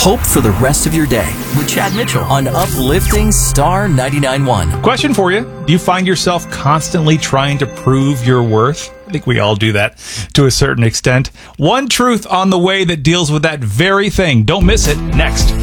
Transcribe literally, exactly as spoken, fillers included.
hope for the rest of your day with Chad Mitchell on Uplifting Star ninety-nine point one. Question for you. Do you find yourself constantly trying to prove your worth? I think we all do that to a certain extent. One truth on the way that deals with that very thing. Don't miss it. Next.